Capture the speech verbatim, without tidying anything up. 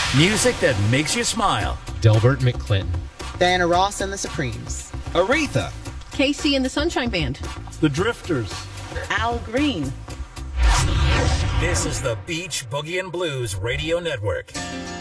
Music that makes you smile. Delbert McClinton. Diana Ross and the Supremes. Aretha. Casey and the Sunshine Band. The Drifters. Al Green. This is the Beach Boogie and Blues Radio Network.